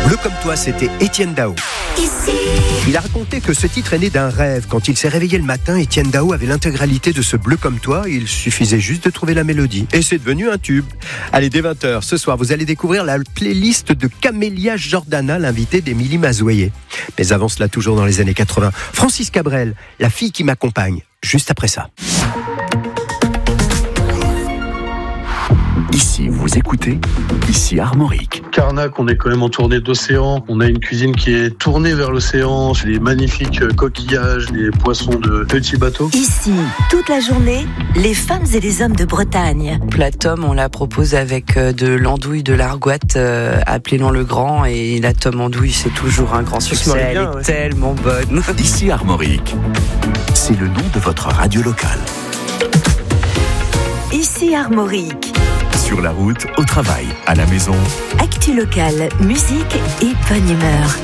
Bleu comme toi, c'était Étienne Dao. Il a raconté que ce titre est né d'un rêve. Quand il s'est réveillé le matin, Étienne Dao avait l'intégralité de ce Bleu comme toi. Il suffisait juste de trouver la mélodie. Et c'est devenu un tube. Allez, dès 20h, ce soir, vous allez découvrir la playlist de Camélia Jordana, l'invitée d'Émilie Mazoyer. Mais avant cela, toujours dans les années 80, Francis Cabrel, La fille qui m'accompagne, juste après ça. Ici, vous écoutez, ici Armorique. Carnac, on est quand même en tournée d'océan. On a une cuisine qui est tournée vers l'océan. Les magnifiques coquillages, les poissons de petits bateaux. Ici, toute la journée, les femmes et les hommes de Bretagne. La tome, on la propose avec de l'andouille, de l'argoite, appelez-le le grand. Et la tome andouille, c'est toujours un grand succès. Elle est tellement bonne. Ici Armorique. C'est le nom de votre radio locale. Ici Armorique. Sur la route, au travail, à la maison. Actu locale, musique et bonne humeur.